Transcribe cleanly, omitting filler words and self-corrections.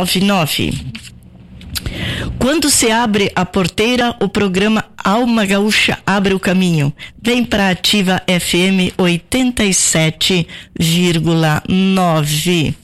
99. Quando se abre a porteira, o programa Alma Gaúcha abre o caminho. Vem pra Ativa FM 87,9.